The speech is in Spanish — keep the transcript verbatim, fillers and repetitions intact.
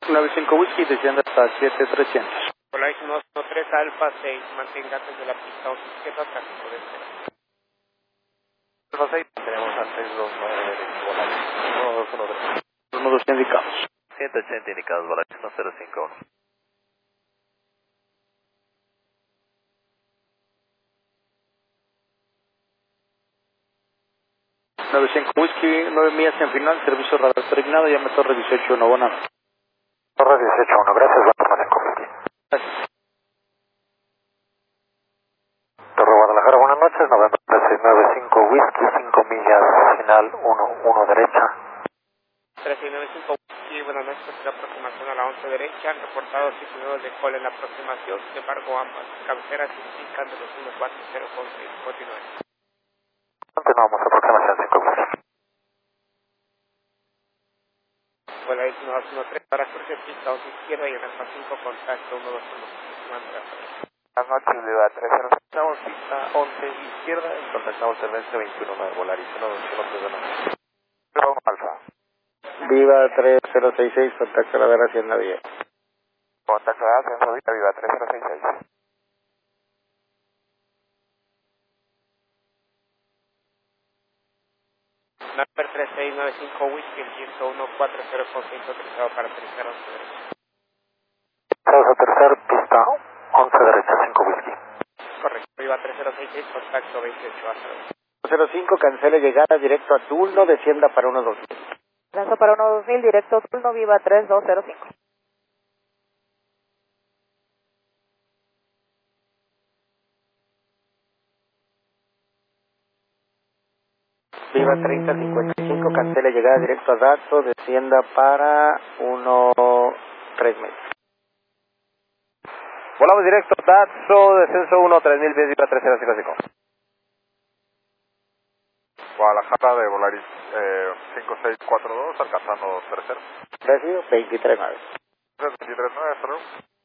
nueve cinco Whisky, desciende hasta siete trescientos. Volaris uno dos tres Alfa seis, mantenga desde la pista once izquierda, tráfico de espera. Alfa seis, tenemos a seis dos nueve Volaris, uno dos uno tres. uno dos indicados. ciento ochenta indicados, Volaris uno cero cinco uno. nueve cinco Whisky, nueve millas en final, servicio radar terminado, llame Torre dieciocho uno, buena. Torre dieciocho uno, gracias, nueve cinco Whisky. Gracias. Torre Guadalajara, buenas noches, noventa y seis nueve cinco Whisky, cinco millas, final uno uno derecha. trece y nueve cinco Whisky, buenas noches, la aproximación a la once derecha, han reportado siete nudos de cola en la aproximación, sin embargo ambas cabeceras indican de los uno cuatro cero con seis, continúen. Continuamos, aproximación cinco Whisky. Volaris uno dos uno tres, para cruce pista once izquierda y en alfa cinco, contacto uno dos uno. Buenas noches, Viva tres cero seis, estamos pista once izquierda y contactamos el veinte veintiuno nueve Volaris uno dos uno tres de noche. Bravo Alfa. Viva tres cero seis seis, contacto a la vera Hacienda diez. Contacto de ascenso Viva, Viva tres cero seis seis. Number tres seis nueve cinco Whisky, el ciento uno cuatro cero con seis autorizado para aterrizar once derecha. Vamos a aterrizar pista once derecha, cinco Whisky. Correcto, Viva tres cero seis seis, contacto veintiocho hasta luego. cero cinco, cancele llegada directo a Tulno, descienda para uno dos mil. Lanzo para uno dos mil, directo Tulno, Viva tres dos cero cinco. Viva treinta cincuenta y cinco, cancele llegada directo a Dato, descienda para uno tres metros. Volamos directo, Datso, descenso uno, tres mil pies, Viva tres cero cinco cinco. Guadalajara de Volaris eh, cinco seis cuatro dos, alcanzando tercero. Precio veintitrés nueve. veintitrés nueve, hasta luego.